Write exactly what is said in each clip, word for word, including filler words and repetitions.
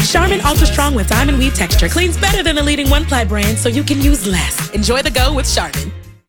Charmin Ultra Strong with diamond weave texture cleans better than the leading one-ply brand, so you can use less. Enjoy the go with Charmin.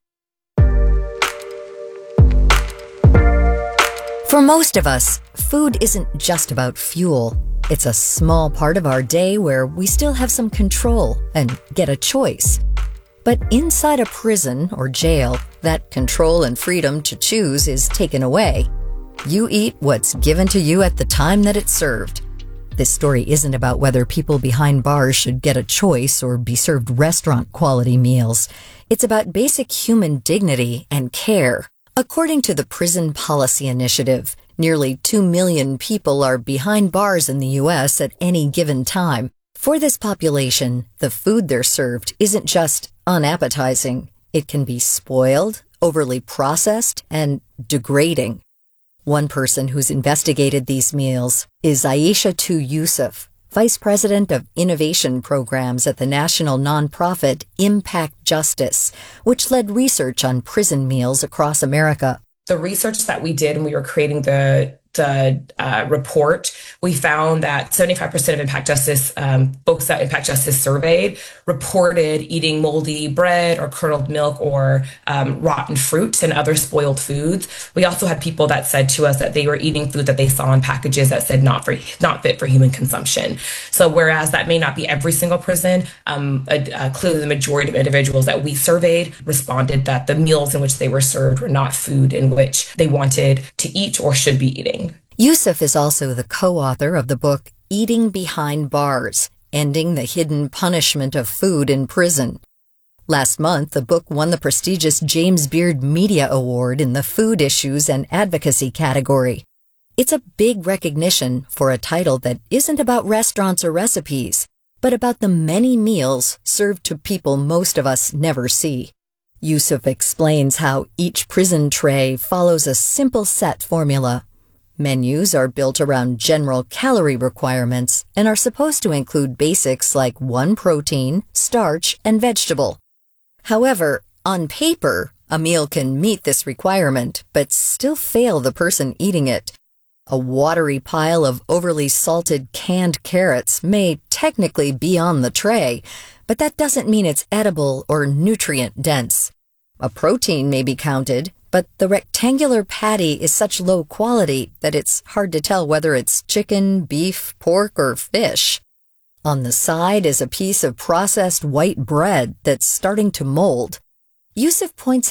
For most of us, food isn't just about fuel. It's a small part of our day where we still have some control and get a choice. But inside a prison or jail, that control and freedom to choose is taken away. You eat what's given to you at the time that it's served. This story isn't about whether people behind bars should get a choice or be served restaurant-quality meals. It's about basic human dignity and care. According to the Prison Policy Initiative, nearly two million people are behind bars in the U S at any given time. For this population, the food they're served isn't just unappetizing. It can be spoiled, overly processed, and degrading. One person who's investigated these meals is Aisha Tu Yusuf, Vice President of Innovation Programs at the national nonprofit Impact Justice, which led research on prison meals across America. The research that we did when we were creating the the uh, report, we found that seventy-five percent of Impact Justice, um, folks that Impact Justice surveyed, reported eating moldy bread or curdled milk or um, rotten fruit and other spoiled foods. We also had people that said to us that they were eating food that they saw on packages that said not for not fit for human consumption. So whereas that may not be every single prison, um, uh, clearly the majority of individuals that we surveyed responded that the meals in which they were served were not food in which they wanted to eat or should be eating. Yusuf is also the co-author of the book Eating Behind Bars, Ending the Hidden Punishment of Food in Prison. Last month, the book won the prestigious James Beard Media Award in the Food Issues and Advocacy category. It's a big recognition for a title that isn't about restaurants or recipes, but about the many meals served to people most of us never see. Yusuf explains how each prison tray follows a simple set formula. Menus are built around general calorie requirements and are supposed to include basics like one protein, starch, and vegetable. However, on paper, a meal can meet this requirement, but still fail the person eating it. A watery pile of overly salted canned carrots may technically be on the tray, but that doesn't mean it's edible or nutrient-dense. A protein may be counted, but the rectangular patty is such low quality that it's hard to tell whether it's chicken, beef, pork, or fish. On the side is a piece of processed white bread that's starting to mold. Yusuf points